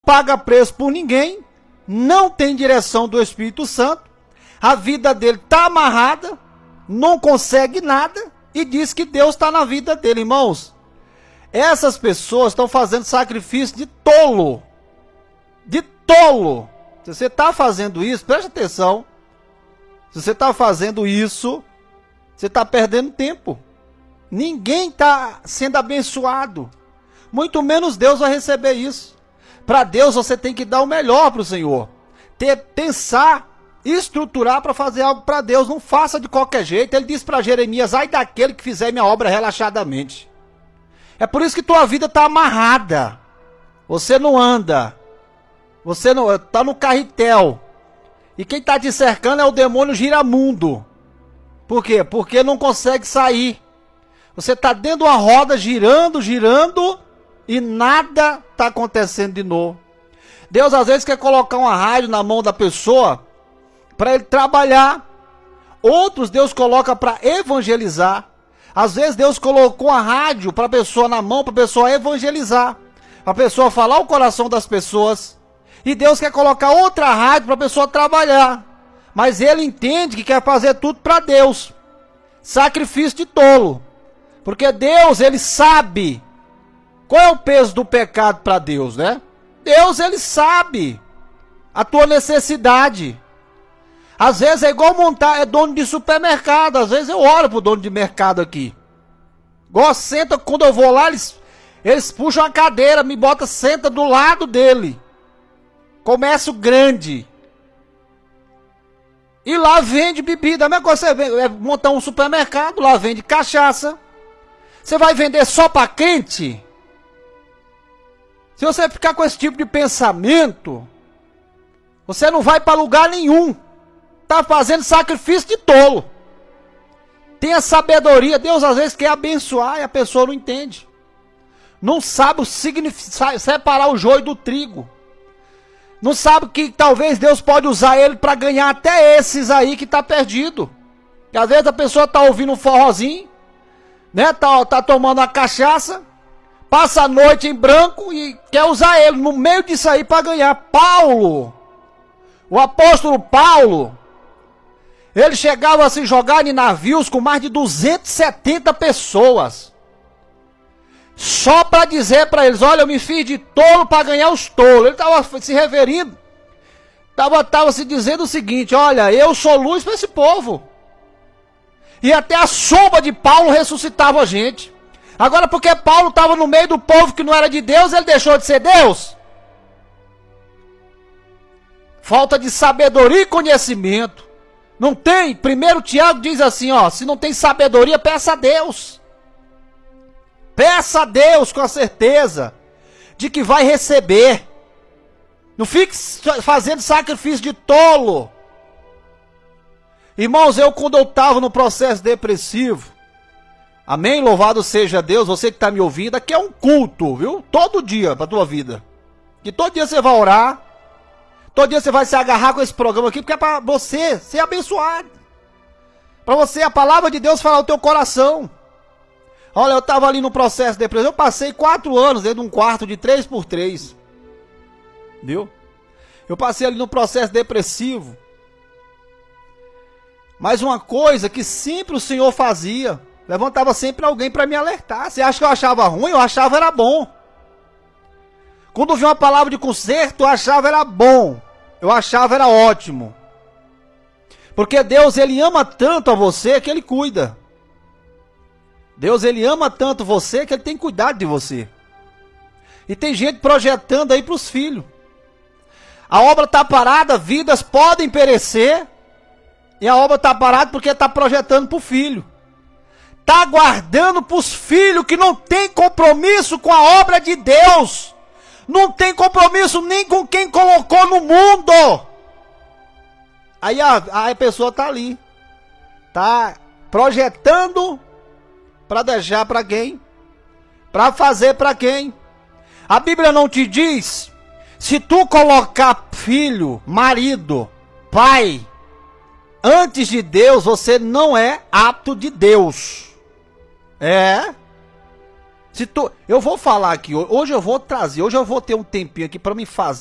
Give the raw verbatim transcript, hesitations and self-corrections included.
paga preço por ninguém, não tem direção do Espírito Santo, a vida dele está amarrada, não consegue nada e diz que Deus está na vida dele, irmãos. Essas pessoas estão fazendo sacrifício de tolo, de tolo. Se você está fazendo isso, preste atenção, se você está fazendo isso, você está perdendo tempo. Ninguém está sendo abençoado, muito menos Deus vai receber isso. Para Deus você tem que dar o melhor para o Senhor, ter, pensar, estruturar para fazer algo para Deus, não faça de qualquer jeito. Ele disse para Jeremias, ai daquele que fizer minha obra relaxadamente. É por isso que tua vida está amarrada, você não anda, você não está no carretel, e quem está te cercando é o demônio giramundo. Por quê? Porque não consegue sair. Você está dentro de uma roda girando, girando, e nada está acontecendo de novo. Deus às vezes quer colocar uma rádio na mão da pessoa para ele trabalhar. Outros Deus coloca para evangelizar. Às vezes Deus colocou a rádio para a pessoa na mão, para a pessoa evangelizar, para a pessoa falar o coração das pessoas. E Deus quer colocar outra rádio para a pessoa trabalhar. Mas ele entende que quer fazer tudo para Deus. Sacrifício de tolo. Porque Deus, ele sabe qual é o peso do pecado para Deus, né? Deus, ele sabe a tua necessidade. Às vezes é igual montar, é dono de supermercado. Às vezes eu oro pro dono de mercado aqui. Gosto, senta, quando eu vou lá, eles, eles puxam a cadeira, me botam, senta do lado dele. Comércio grande. E lá vende bebida. A mesma coisa, você vende, é montar um supermercado, lá vende cachaça. Você vai vender só para crente? Se você ficar com esse tipo de pensamento, você não vai para lugar nenhum. Está fazendo sacrifício de tolo. Tenha sabedoria. Deus às vezes quer abençoar e a pessoa não entende. Não sabe o significado, separar o joio do trigo. Não sabe que talvez Deus pode usar ele para ganhar até esses aí que está perdido. E às vezes a pessoa está ouvindo um forrozinho, né? Tá, tá tomando uma cachaça, passa a noite em branco e quer usar ele no meio disso aí para ganhar. Paulo, o apóstolo Paulo, ele chegava a se jogar em navios com mais de duzentas e setenta pessoas. Só para dizer para eles, olha, eu me fiz de tolo para ganhar os tolos. Ele estava se referindo, estava tava se dizendo o seguinte, olha, eu sou luz para esse povo. E até a sombra de Paulo ressuscitava a gente. Agora porque Paulo estava no meio do povo que não era de Deus, ele deixou de ser Deus? Falta de sabedoria e conhecimento. Não tem? Primeiro Tiago diz assim, ó, se não tem sabedoria, peça a Deus. Peça a Deus com a certeza de que vai receber. Não fique fazendo sacrifício de tolo. Irmãos, eu quando eu estava no processo depressivo, amém? Louvado seja Deus, você que está me ouvindo, aqui é um culto, viu? Todo dia para a tua vida. Que todo dia você vai orar, todo dia você vai se agarrar com esse programa aqui, porque é para você ser abençoado. Para você, a palavra de Deus falar no teu coração. Olha, eu estava ali no processo depressivo, eu passei quatro anos dentro de um quarto de três por três. Viu? Eu passei ali no processo depressivo. Mas uma coisa que sempre o Senhor fazia, levantava sempre alguém para me alertar. Você acha que eu achava ruim? Eu achava era bom. Quando vi uma palavra de conserto, eu achava era bom. Eu achava era ótimo. Porque Deus, ele ama tanto a você que ele cuida. Deus, ele ama tanto você que ele tem cuidado de você. E tem gente projetando aí para os filhos. A obra está parada, vidas podem perecer. E a obra está parada porque está projetando para o filho. Está guardando para os filhos que não tem compromisso com a obra de Deus. Não tem compromisso nem com quem colocou no mundo. Aí a, a pessoa está ali. Está projetando para deixar para quem? Para fazer para quem? A Bíblia não te diz, se tu colocar filho, marido, pai, antes de Deus, você não é apto de Deus. É. Se tu, eu vou falar aqui, hoje eu vou trazer, hoje eu vou ter um tempinho aqui para me fazer